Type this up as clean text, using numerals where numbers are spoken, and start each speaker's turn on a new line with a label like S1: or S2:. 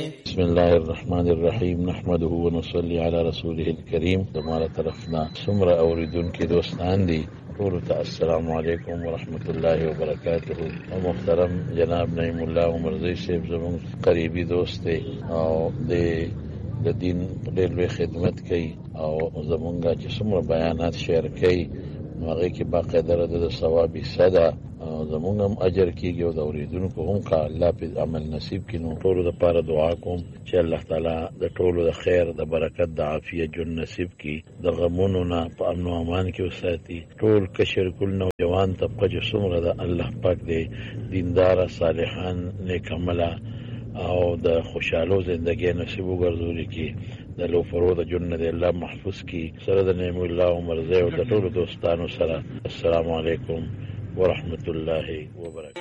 S1: بسم الله الرحمن الرحیم نحمده ونصلي على رسوله الكریم. زموږ طرفنا څومره اوریدونکي دوستان دي ټول ته السلام علیکم ورحمت الله وبرکاته. او محترم جناب نعیم الله عمرزی صاحب زموږ قریبي دوست دی او د دین ډېر لوی خدمت کوي او زمونږه چې څومره بیانات شیر کوي نو هغې کې باقاعده د ثواب حصه ده او زمونږ هم اجر کېږي او د اورېدونکو هم که الله پې عمل نصیب کړي. نو ټولو دپاره دعا کوم چې الله تعالی د ټولو د خیر د برکت د عافیت ژوند نصیب کړي، د غمونو نه په امن و امان کې وساتي. ټول کشر کل نوجوان طبقه چې څومره ده الله پاک دی دینداره صالحان نیک عمله او د خوشحالو زندگی نصیب وګرځولي کې د لوفرو د ژوند نه دی الله محفوظ کړي. سره د نعیم الله عمرزی او د ټولو دوستانو سره السلام علیکم ورحمت الله وبرکاته.